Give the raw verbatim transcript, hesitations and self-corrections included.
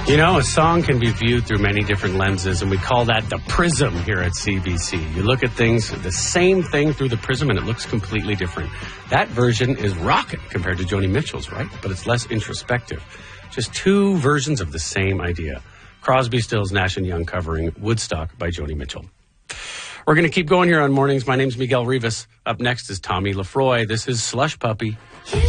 You know, a song can be viewed through many different lenses, and we call that the prism here at C B C. You look at things, the same thing through the prism, and it looks completely different. That version is rockin' compared to Joni Mitchell's, right? But it's less introspective. Just two versions of the same idea. Crosby, Stills, Nash and Young covering Woodstock by Joni Mitchell. We're going to keep going here on Mornings. My name's Miguel Rivas. Up next is Tommy Lafroy. This is Slush Puppy.